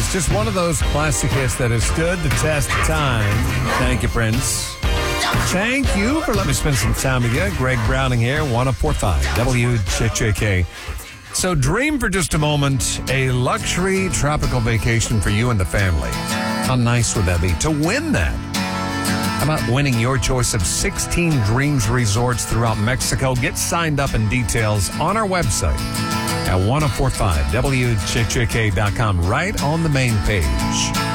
It's just one of those classic hits that has stood the test of time. Thank you, Prince. Thank you for letting me spend some time with you. Greg Browning here, 104.5 WJJK. So dream for just a moment a luxury tropical vacation for you and the family. How nice would that be to win that? How about winning your choice of 16 Dreams resorts throughout Mexico? Get signed up in details on our website at 1045WJJK.com, right on the main page.